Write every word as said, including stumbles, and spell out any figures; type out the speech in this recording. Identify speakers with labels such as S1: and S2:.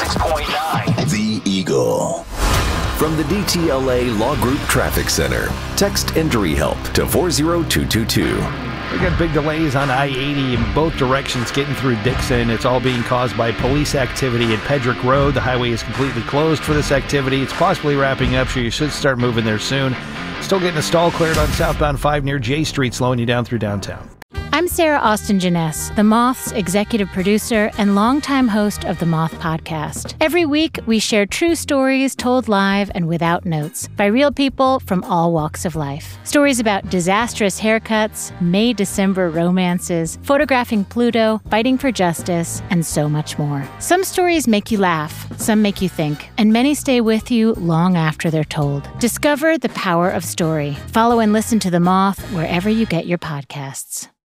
S1: six point nine.
S2: The Eagle. From the D T L A Law Group Traffic Center, text Injury Help to four zero two two two.
S3: We got big delays on I eighty in both directions getting through Dixon. It's all being caused by police activity at Pedrick Road. The highway is completely closed for this activity. It's possibly wrapping up, so you should start moving there soon. Still getting a stall cleared on southbound five near J Street, slowing you down through downtown.
S4: I'm Sarah Austin Janess, The Moth's executive producer and longtime host of The Moth Podcast. Every week, we share true stories told live and without notes by real people from all walks of life. Stories about disastrous haircuts, May-December romances, photographing Pluto, fighting for justice, and so much more. Some stories make you laugh, some make you think, and many stay with you long after they're told. Discover the power of story. Follow and listen to The Moth wherever you get your podcasts.